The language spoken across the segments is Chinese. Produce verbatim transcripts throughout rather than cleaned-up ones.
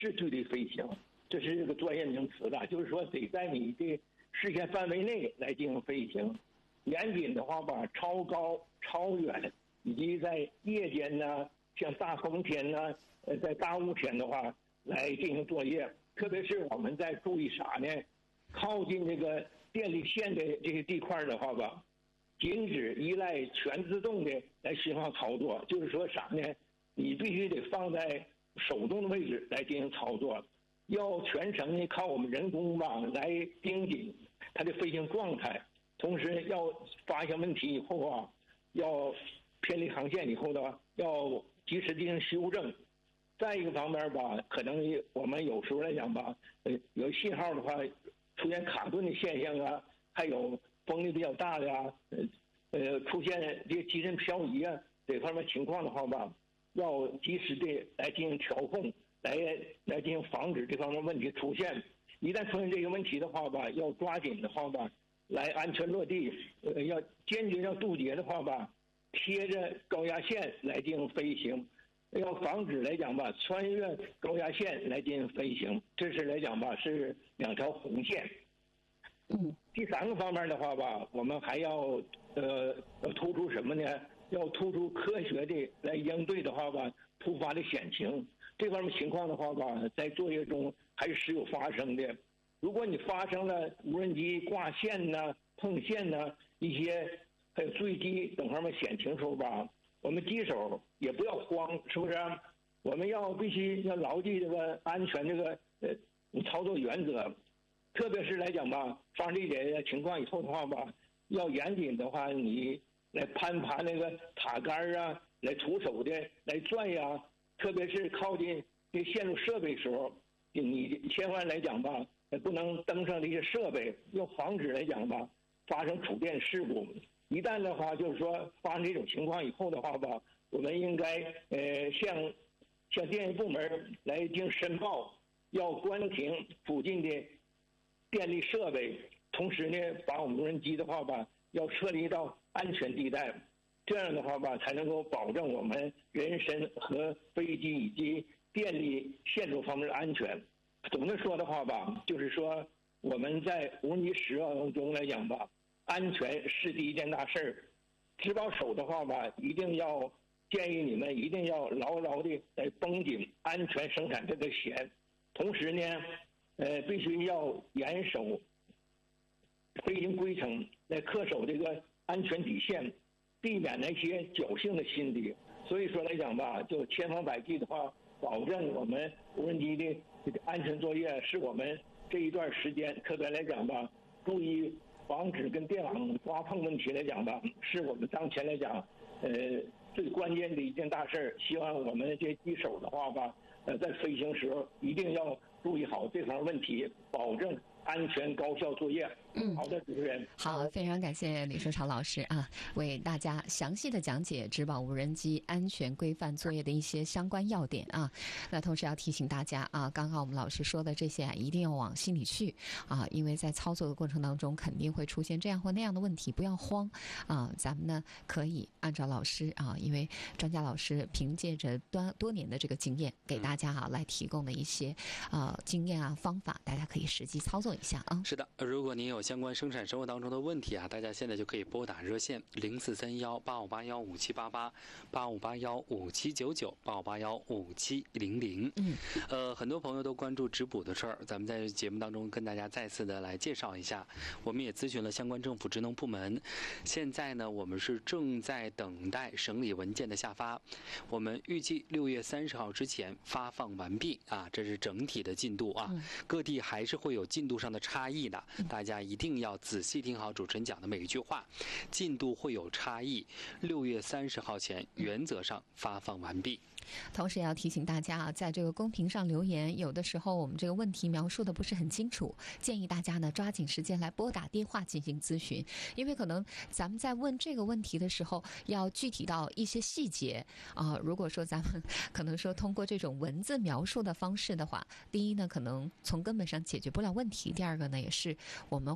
秩序的飞行，这是这个专业名词了，就是说得在你的视线范围内来进行飞行。严谨的话吧，超高、超远，以及在夜间呢，像大风天呢，呃，在大雾天的话来进行作业。特别是我们在注意啥呢？靠近这个电力线的这些地块的话吧，禁止依赖全自动的来巡航操作。就是说啥呢？你必须得放在手动的位置来进行操作，要全程呢靠我们人工吧来盯紧它的飞行状态。同时要发现问题以后啊，要偏离航线以后的话，要及时进行修正。再一个方面吧，可能我们有时候来讲吧，呃，有信号的话出现卡顿的现象啊，还有风力比较大的呀，呃呃，出现这个机身漂移啊这方面情况的话吧，要及时的来进行调控，来来进行防止这方面问题出现。一旦出现这个问题的话吧，要抓紧的话吧。来安全落地，呃，要坚决要杜绝的话吧，贴着高压线来进行飞行，要防止来讲吧，穿越高压线来进行飞行，这是来讲吧是两条红线。 嗯， 第三个方面的话吧，我们还要呃要突出什么呢？要突出科学的来应对的话吧，突发的险情。这方面情况的话吧，在作业中还是时有发生的。如果你发生了无人机挂线呢、碰线呢一些还有坠机等方面险情时候吧，我们机手也不要慌，是不是？我们要必须要牢记这个安全这个呃操作原则，特别是来讲吧，发生这些情况以后的话吧，要严谨的话，你来攀爬那个塔杆啊，来徒手的来转呀，特别是靠近这线路设备时候，你千万来讲吧。不能登上这些设备，要防止来讲吧发生触电事故。一旦的话，就是说发生这种情况以后的话吧，我们应该呃向向电力部门来进行申报，要关停附近的电力设备，同时呢，把我们无人机的话吧要撤离到安全地带。这样的话吧，才能够保证我们人身和飞机以及电力线路方面的安全。总的说的话吧，就是说我们在无人机使用中来讲吧，安全是第一件大事儿。值保手的话吧，一定要建议你们一定要牢牢的来绷紧安全生产这个弦，同时呢，呃，必须要严守飞行规程，来恪守这个安全底线，避免那些侥幸的心理。所以说来讲吧，就千方百计的话，保证我们无人机的这个安全作业，是我们这一段时间特别来讲吧，注意防止跟电网刮碰问题来讲吧，是我们当前来讲，呃，最关键的一件大事。希望我们这机手的话吧，呃，在飞行时候一定要注意好这方面问题，保证安全高效作业。 嗯， 好的，主持人。 好，非常感谢李书潮老师啊，为大家详细的讲解植保无人机安全规范作业的一些相关要点啊。那同时要提醒大家啊，刚刚我们老师说的这些啊，一定要往心里去啊，因为在操作的过程当中肯定会出现这样或那样的问题，不要慌啊。咱们呢可以按照老师啊，因为专家老师凭借着多多年的这个经验，给大家啊来提供的一些啊经验啊方法，大家可以实际操作一下啊。 是的，如果您有相关生产生活当中的问题啊，大家现在就可以拨打热线零四三幺八五八幺五七八八八五八幺五七九九八五八幺五七零零。嗯，呃，很多朋友都关注直补的事儿，咱们在节目当中跟大家再次的来介绍一下。我们也咨询了相关政府职能部门，现在呢，我们是正在等待审理文件的下发，我们预计六月三十号之前发放完毕啊，这是整体的进度啊。嗯、各地还是会有进度上的差异的，大家一定要仔细听好主持人讲的每一句话，进度会有差异，六月三十号前原则上发放完毕。 同时也要提醒大家啊，在这个公屏上留言，有的时候我们这个问题描述的不是很清楚，建议大家呢抓紧时间来拨打电话进行咨询，因为可能咱们在问这个问题的时候要具体到一些细节啊、呃。如果说咱们可能说通过这种文字描述的方式的话，第一呢可能从根本上解决不了问题，第二个呢也是我们会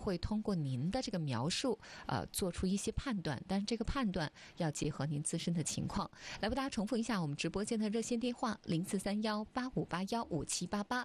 会通过您的这个描述，呃，做出一些判断，但是这个判断要结合您自身的情况。来为大家重复一下我们直播间的热线电话：零四三幺八五八幺五七八八，